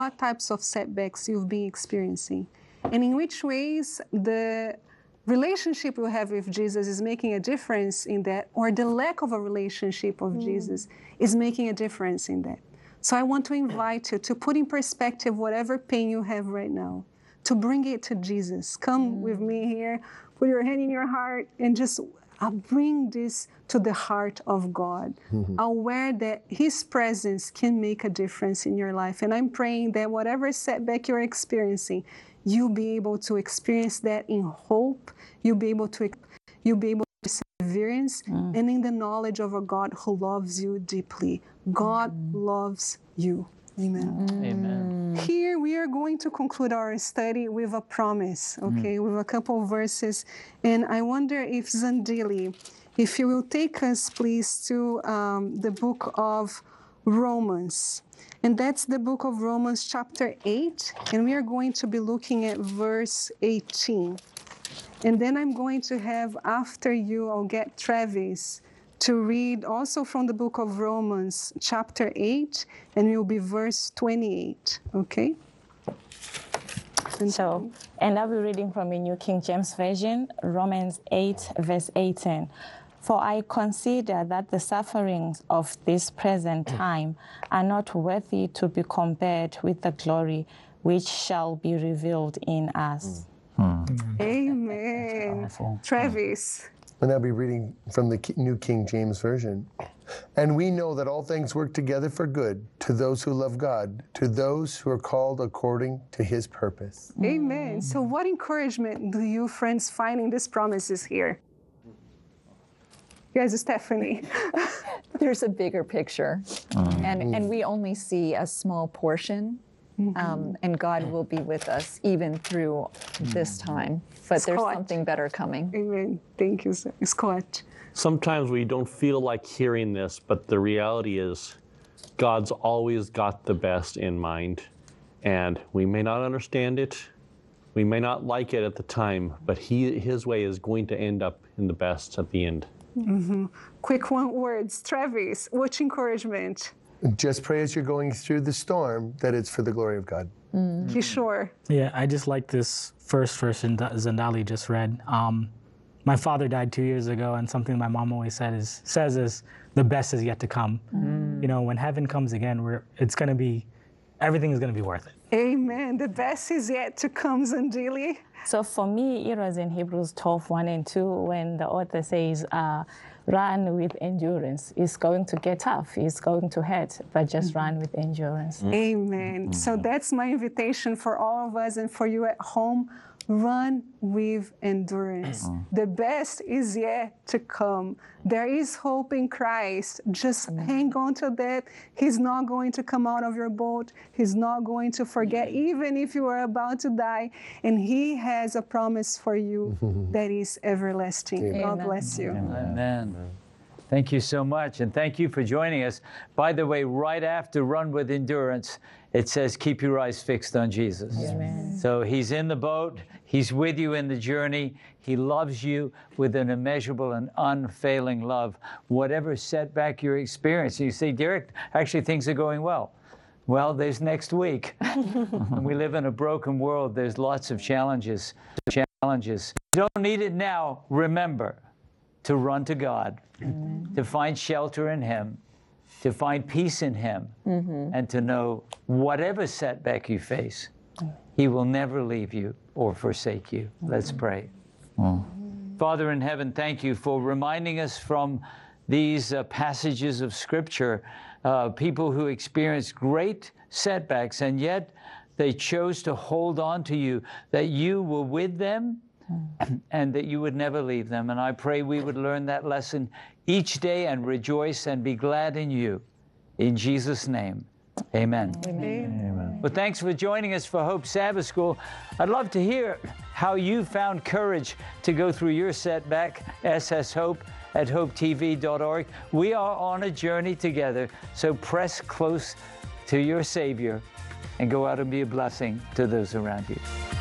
what types of setbacks you've been experiencing, and in which ways the relationship you have with Jesus is making a difference in that, or the lack of a relationship of Jesus is making a difference in that. So I want to invite you to put in perspective whatever pain you have right now, to bring it to Jesus. Come with me here, put your hand in your heart, and just bring this to the heart of God, aware that His presence can make a difference in your life. And I'm praying that whatever setback you're experiencing, you'll be able to experience that in hope, you'll be able to perseverance, and in the knowledge of a God who loves you deeply. God loves you. Amen. Amen. Here we are going to conclude our study with a promise, okay, with a couple of verses. And I wonder if Zandili, if you will take us, please, to the book of Romans. And that's the book of Romans chapter 8. And we are going to be looking at verse 18. And then I'm going to have, after you, I'll get Travis to read also from the book of Romans, chapter 8, and it will be verse 28, okay? And I'll be reading from a New King James Version, Romans 8, verse 18. For I consider that the sufferings of this present time are not worthy to be compared with the glory which shall be revealed in us. Amen. Travis. And I'll be reading from the New King James Version. And we know that all things work together for good to those who love God, to those who are called according to His purpose. Amen. So what encouragement do you friends find in these promises here? Yes, Stephanie. There's a bigger picture, and we only see a small portion. And God will be with us even through this time. But there's something better coming. Amen. Thank you, sir. Scott. Sometimes we don't feel like hearing this, but the reality is God's always got the best in mind. And we may not understand it, we may not like it at the time, but His way is going to end up in the best at the end. Quick one words. Travis, what encouragement? Just pray as you're going through the storm that it's for the glory of God. Kishore. Yeah, I just like this first verse Zandali just read. My father died 2 years ago, and something my mom always says is the best is yet to come. You know, when heaven comes again, everything is going to be worth it. Amen. The best is yet to come, Zandili. So for me, it was in Hebrews 12, 1 and 2, when the author says, run with endurance. It's going to get tough. It's going to hurt, but just run with endurance. Amen. So that's my invitation for all of us and for you at home. Run with endurance. The best is yet to come. There is hope in Christ. Just hang on to that. He's not going to come out of your boat. He's not going to forget, even if you are about to die. And He has a promise for you that is everlasting. Amen. God bless you. Amen. Thank you so much, and thank you for joining us. By the way, right after Run with Endurance, it says, keep your eyes fixed on Jesus. Amen. So He's in the boat. He's with you in the journey. He loves you with an immeasurable and unfailing love. Whatever setback you're experiencing, you say, Derek, actually things are going well. Well, there's next week. We live in a broken world. There's lots of challenges. You don't need it now. Remember to run to God, to find shelter in Him, to find peace in Him, and to know whatever setback you face, He will never leave you or forsake you. Let's pray. Father in heaven, thank you for reminding us from these passages of Scripture, people who experienced great setbacks, and yet they chose to hold on to you, that you were with them and that you would never leave them. And I pray we would learn that lesson each day and rejoice and be glad in you. In Jesus' name, amen. Amen. Well, thanks for joining us for Hope Sabbath School. I'd love to hear how you found courage to go through your setback. sshope@hopetv.org. We are on a journey together, so press close to your Savior and go out and be a blessing to those around you.